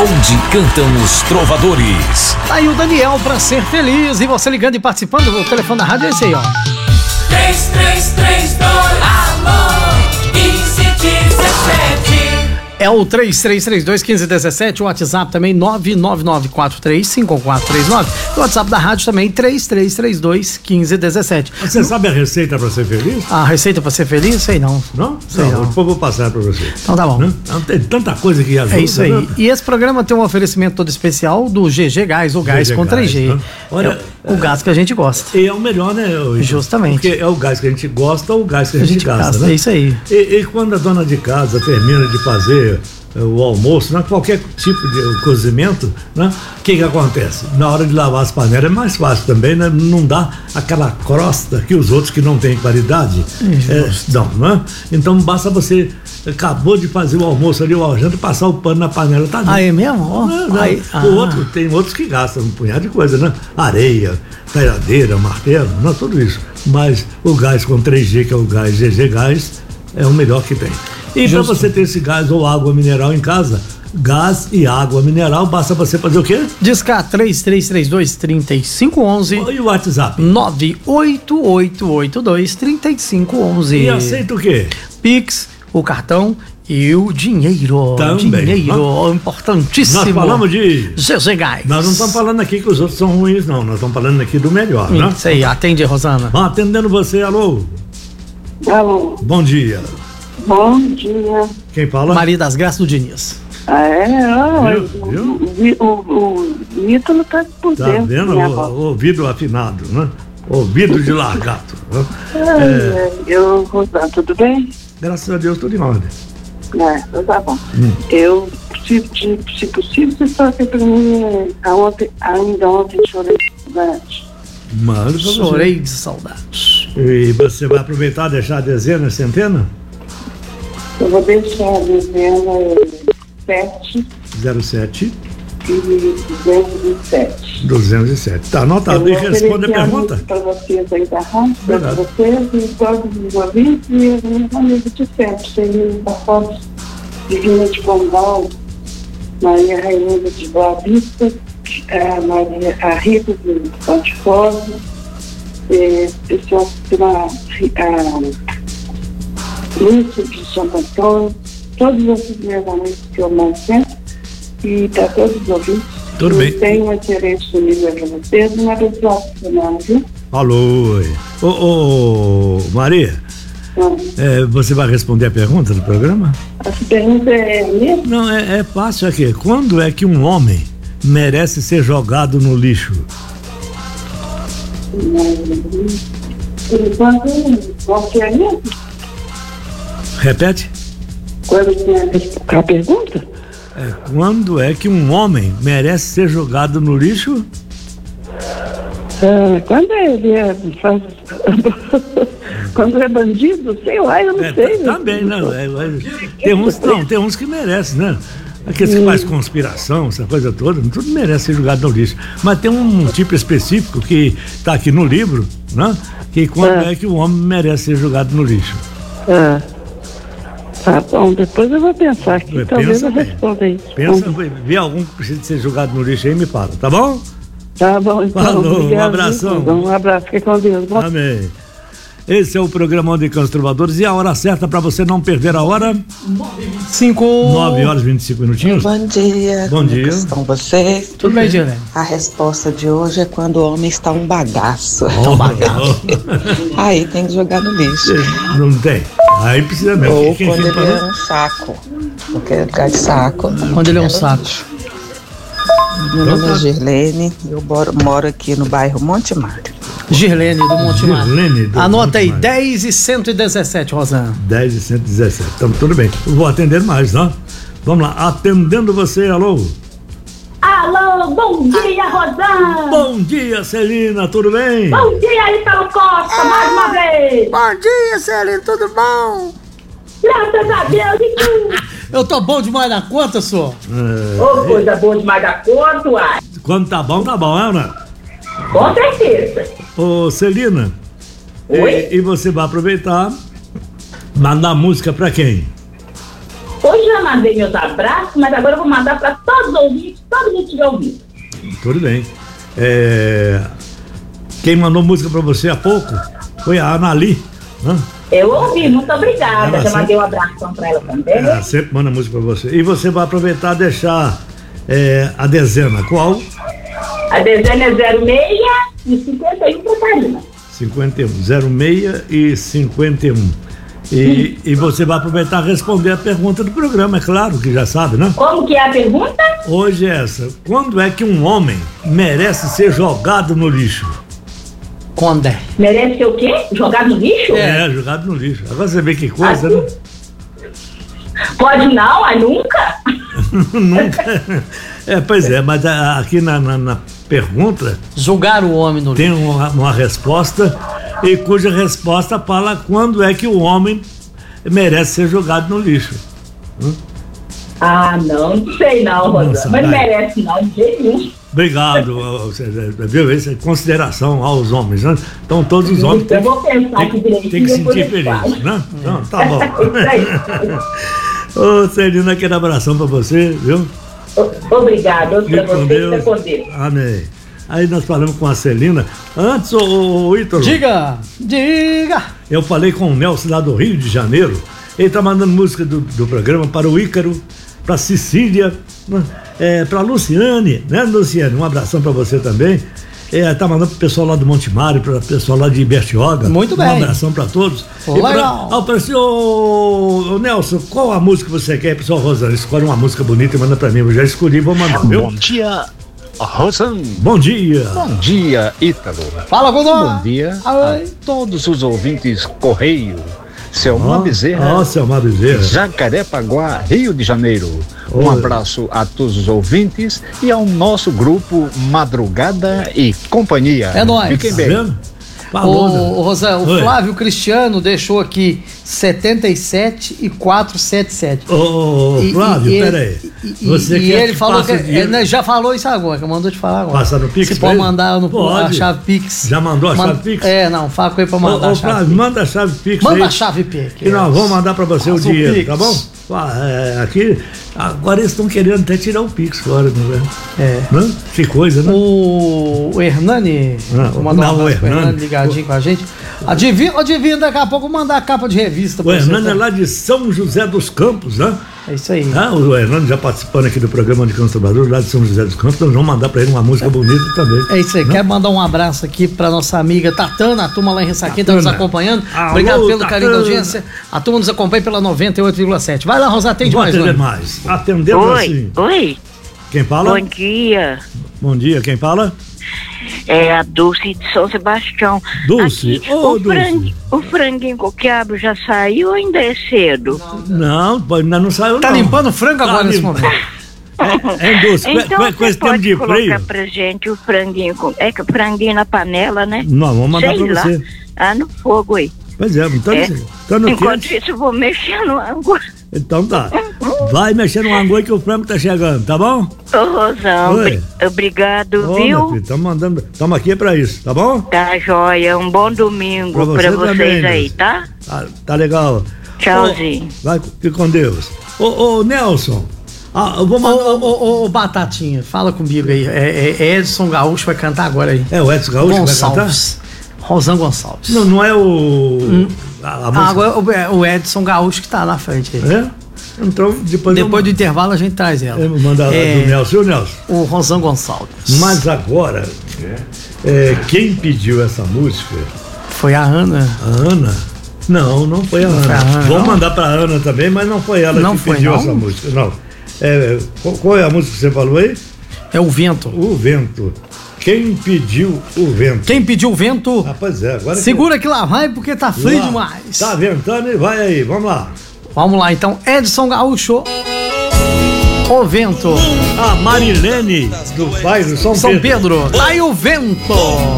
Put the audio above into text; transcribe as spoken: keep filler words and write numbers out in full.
onde cantam os trovadores. Tá aí o Daniel pra ser feliz. E você ligando e participando, o telefone da rádio é esse aí, ó. três três três dois, alô, quinze dezessete. É o três três três dois, quinze dezessete, o WhatsApp também nove nove nove quatro três cinco quatro três nove. O WhatsApp da rádio também três três três dois, quinze dezessete. Você sabe a receita pra ser feliz? A receita pra ser feliz? Sei não. Não? Sei não. não. Depois eu vou passar pra você. Então tá bom. Não? Não tem tanta coisa que ajuda. É isso aí. Né? E esse programa tem um oferecimento todo especial do G G Gás, o gás G G com três G. Gás, né? Olha, é o gás que a gente gosta. E é o melhor, né? Hoje? Justamente. Porque é o gás que a gente gosta ou o gás que a, A gente, gente gasta, gasta, né? é isso aí. E, e quando a dona de casa termina de fazer o almoço, né? Qualquer tipo de cozimento, né? O que que acontece? Na hora de lavar as panelas é mais fácil também, né? Não dá aquela crosta que os outros que não têm qualidade é, dão, né? Então basta você, acabou de fazer o almoço ali, o janta, passar o pano na panela, tá? Ah, é mesmo? Oh, Não, não. aí, O ah. outro, tem outros que gastam um punhado de coisa, né? Areia, talhadeira, martelo, não, tudo isso. Mas o gás com três G, que é o gás G G Gás, é o melhor que tem. E para você ter esse gás ou água mineral em casa, gás e água mineral, basta você fazer o quê? Discar três três três dois, três cinco um um. E o WhatsApp? nove oito oito oito dois, três cinco um um. E aceita o quê? Pix, o cartão e o dinheiro. Também. Dinheiro, importantíssimo. Nós falamos de... G G Gás. Nós não estamos falando aqui que os outros são ruins, não. Nós estamos falando aqui do melhor, né? Isso aí, atende, Rosana. Ah, atendendo você, alô? Alô. Bom dia. Bom dia. Quem fala? Maria das Graças do Diniz. Ah, é? Ah, Viu? o, o, o, o Ítalo tá por Tá dentro. vendo? Minha O, voz. o ouvido afinado, né? Ouvido de largato. Né? Ah, é. Eu, Rosana, tudo bem? Graças a Deus, tudo em ordem. É, então tá bom. Hum. Eu, se, se, se possível, você fala aqui pra mim, é, ontem, ainda ontem chorei de saudade. Mano, pra você. Chorei de saudade. E você vai aproveitar e deixar a dezena, a centena? Eu vou deixar a dezena sete zero sete e duzentos e sete. duzentos e sete. Tá anotado. E responde a pergunta? Para vocês aí da rádio, para Verdade. vocês e todos os ouvintes e os meus amigos de sempre. Celina da Foz, Divina de Pombal, Maria Raimundo de Boa Vista, a, Maria, a Rita de Ponte Forte, pessoal pela Lúcia de Santo Antônio, todos esses meus amigos que eu mando sempre, e para todos os ouvintes. Tudo eu bem. tenho um excelente domingo para vocês, uma abençoada semana, viu? Alô. Ô, ô, Maria, Então, é, você vai responder a pergunta do programa? a pergunta é mesmo? Não, é, é fácil aqui. Quando é que um homem merece ser jogado no lixo? Por enquanto, qual que é mesmo? Repete? Quando tem a pergunta? É, quando é que um homem merece ser jogado no lixo? É, quando ele é, faz, quando é bandido, sei lá, eu não É, sei. tá- também, não. É, é, tem uns, não, tem uns que merecem, né? Aqueles que fazem conspiração, essa coisa toda, tudo merece ser jogado no lixo. Mas tem um tipo específico que está aqui no livro, né? Que quando é. É. que o homem merece ser jogado no lixo? É. Tá bom, depois eu vou pensar aqui, Pensa talvez eu bem. responda isso. Pensa, vê algum que precisa ser jogado no lixo aí e me fala, tá bom? Tá bom, então. Falou, obrigado, um abração. viu? Um abraço, fique com Deus. Bom... Amém. Esse é o programa de Cantos Trovadores e a hora certa para você não perder a hora. Cinco. nove horas e vinte e cinco minutinhos. Bom dia. Bom Como dia. que estão vocês? Tudo bem, Gilene? A resposta de hoje é quando o homem está um bagaço. Oh, bagaço. Aí tem que jogar no lixo. Não tem. Aí precisa mesmo. Ou Quem quando fica ele é falando? um saco. Não quer lugar de saco. Quando ele é um saco. Meu nome é Girlene, eu moro, moro aqui no bairro Monte Mário. Girlene do Monte Mar. Girlene do Anota Monte aí, Mar. dez e cento e dezessete, Rosana. dez e cento e dezessete. Então, tudo bem. Eu vou atender mais, não? Vamos lá. Atendendo você, alô? Alô, bom dia, Rosana! Bom dia, Celina, tudo bem? Bom dia, Ítalo Costa, mais uma vez! Bom dia, Celina, tudo bom? Graças a Deus e tu! Eu tô bom demais na conta, senhor. É, Ô, coisa boa demais da conta, uai! quando tá bom, tá bom, é, né? Com certeza! Ô, Celina. Oi? E, e você vai aproveitar, mandar música pra quem? Hoje já mandei meus abraços, mas agora eu vou mandar pra todo todos os ouvintes, todo mundo estiver ouvindo. Tudo bem. É, quem mandou música pra você há pouco foi a Anali, né? Eu ouvi, muito obrigada. Ela Já sempre- mandei um abração pra ela também. Ela sempre manda música pra você. E você vai aproveitar e deixar é, a dezena. Qual? A dezena é zero seis e cinquenta e um pra Karina. cinquenta e um. zero seis e cinquenta e um. E, e você vai aproveitar e responder a pergunta do programa, é claro que já sabe, né? Como que é a pergunta? Hoje é essa. Quando é que um homem merece ser jogado no lixo? Quando é? Merece ser o quê? Jogado no lixo? É, jogado no lixo. Agora você vê que coisa, Assim? né? Pode não, mas nunca. Nunca. É, pois é, mas a- aqui na, na, na pergunta Julgar o homem no tem uma, uma resposta e cuja resposta fala quando é que o homem merece ser jogado no lixo. Ah, não, não sei não, Nossa, Rosana. Mas não vai. merece não, de jeito nenhum. Obrigado, ó, você viu? Isso é consideração aos homens, né? Então todos os homens Eu têm, vou pensar têm- aqui direitinho, têm que depois sentir eu feliz, falo. né? Não, tá bom. Isso aí. Ô, Celina, aquele abração pra você, viu? O- Obrigado, outro pra Fique com você, Deus. fica com Deus. Amém. Aí nós falamos com a Celina. Antes, ô, ô, ô Ítalo, Diga, diga. eu falei com o Nelson lá do Rio de Janeiro. Ele tá mandando música do, do programa para o Ícaro, para Cecília, né? é, para Luciane, né, Luciane? Um abração para você também. É, tá mandando pro pessoal lá do Monte Mário, pro pessoal lá de Bertioga. Muito bem. Um abração para todos. Legal. E pra, ó, pra, ô, ô, Nelson, qual a música que você quer? Pessoal, Rosana, escolhe uma música bonita e manda para mim. Eu já escolhi, vou mandar, viu? Bom dia, Rosan. Bom dia. Bom dia, Ítalo. Fala com nós. Bom dia a Oi. todos os ouvintes Correio. Selma Ó, Bezerra, ó, Selma Bezerra. Jacarepaguá, Rio de Janeiro. Um Oi. abraço a todos os ouvintes e ao nosso grupo Madrugada e Companhia. É nóis. Fiquem Tá bem. vendo? Ô, Falou, né? ô, Rosana, o Oi. Flávio Cristiano deixou aqui setenta e sete e quatrocentos e setenta e sete. Ô, ô, ô, E- Flávio, e- peraí. E, e- Você e quer ele que falou passe que. o dinheiro? Ele já falou isso agora, que mandou te falar agora. Passa no Pix Você pra pode ele? mandar no, a Pode. chave Pix. Já mandou a Man- chave Pix? É, não, fala com ele pra mandar Ô, ô, a chave Flávio, Pix. manda a chave Pix Manda aí. a chave Pix. Que nós vamos mandar pra você o Passa o dinheiro, Pix. tá bom? Ah, é, aqui, agora eles estão querendo até tirar o Pix fora, né? É. Né? Que coisa, né? O, o Hernani, Não, vou mandar não, um o abraço pro Hernani. Hernani ligadinho com a gente. Adivinha, adivinha, daqui a pouco eu vou mandar a capa de revista O pra você. Hernani é tá? lá de São José dos Campos, né? É isso aí. Ah, o Hernani já participando aqui do programa de Cantos Trabalhadores, lá de São José dos Campos, nós vamos mandar pra ele uma música bonita também. É isso aí, quero mandar um abraço aqui pra nossa amiga Tatana, a turma lá em Ressaquinha tá nos Tatana. acompanhando. Alô, Obrigado pelo carinho da Tatana. audiência. A turma nos acompanha pela noventa e oito vírgula sete. Vai lá, Rosa, atende Vou mais, atender Vânia. mais. Atendemos assim. Oi, Quem fala? bom dia. Bom dia, quem fala? É a Dulce de São Sebastião. Dulce? Aqui, Ô, o, Dulce. frango, o franguinho com quiabo já saiu ou ainda é cedo? Não, pô, ainda não saiu Tá não. limpando frango Tá agora nesse limpando. momento. É, é Dulce, com- Então com, com você esse tempo pode de colocar frio, pra gente o franguinho com... É que o franguinho na panela, né? nós vamos mandar Sei pra lá. você. Ah, no fogo aí. Pois é, então, É. tá no Enquanto quente. isso eu vou mexer no ângulo. Então tá. Vai mexer no angu aí que o frango tá chegando, tá bom? Ô, Rosão, Oi. obri- obrigado, Ô, meu viu? filho, tamo mandando, tamo aqui pra isso, tá bom? Tá joia, um bom domingo Pra pra, você vocês também, aí, Dulce. tá? Tá, tá legal. Tchauzinho. Ô, vai, fique com Deus. Ô, ô, Nelson, ah, eu vou Ô, mandar... ô, ô, ô, Batatinha, fala comigo aí. É, é Edson Gaúcho vai cantar agora aí. É o Edson Gaúcho que vai Gonçalves. Rosan Gonçalves. cantar? Não, não é o... A, a Ah, música... agora o- é o Edson Gaúcho que tá na frente aí. É? Então, depois... Depois do eu, intervalo a gente traz ela. eu vou mandar É, do Nelson, o Nelson. o Rosan Gonçalves. Mas agora, é, quem pediu essa música? Foi a Ana. A Ana? Não, não foi a Ana. foi a Ana, Vou não? mandar pra Ana também, mas não foi ela Não que foi, pediu não? essa música. Não. É, qual, qual é a música que você falou aí? É o Vento. O Vento. Quem pediu o vento? Quem pediu o vento, Ah, pois é, agora. segura que lá vai porque tá frio Lá, demais. Tá ventando e vai aí, vamos lá. Vamos lá então, Edson Gaúcho. O Vento. A Marilene do bairro São, São Pedro. Tá aí o vento.